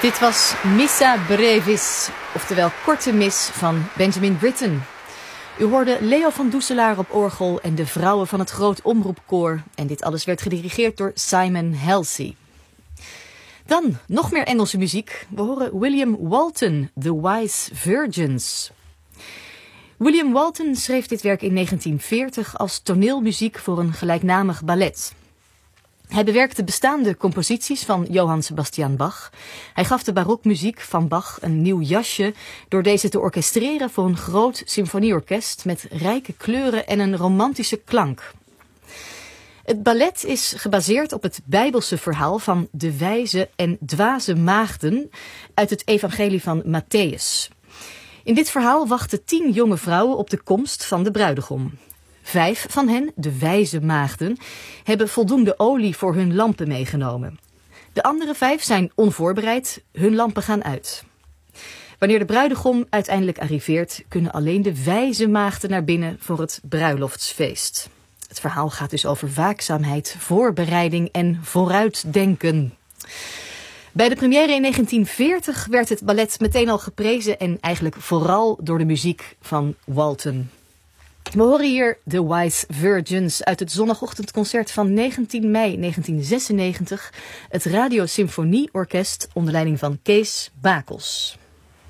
Dit was Missa Brevis, oftewel Korte Mis van Benjamin Britten. U hoorde Leo van Doeselaar op orgel en de vrouwen van het Groot Omroepkoor. En dit alles werd gedirigeerd door Simon Halsey. Dan nog meer Engelse muziek. We horen William Walton, The Wise Virgins. William Walton schreef dit werk in 1940 als toneelmuziek voor een gelijknamig ballet. Hij bewerkte bestaande composities van Johann Sebastian Bach. Hij gaf de barokmuziek van Bach een nieuw jasje door deze te orchestreren voor een groot symfonieorkest met rijke kleuren en een romantische klank. Het ballet is gebaseerd op het Bijbelse verhaal van de wijze en dwaze maagden uit het evangelie van Matthäus. In dit verhaal wachten 10 jonge vrouwen op de komst van de bruidegom. 5 van hen, de wijze maagden, hebben voldoende olie voor hun lampen meegenomen. De andere 5 zijn onvoorbereid, hun lampen gaan uit. Wanneer de bruidegom uiteindelijk arriveert, kunnen alleen de wijze maagden naar binnen voor het bruiloftsfeest. Het verhaal gaat dus over waakzaamheid, voorbereiding en vooruitdenken. Bij de première in 1940 werd het ballet meteen al geprezen en eigenlijk vooral door de muziek van Walton. We horen hier The Wise Virgins uit het zondagochtendconcert van 19 mei 1996, het Radio Symfonieorkest onder leiding van Kees Bakels.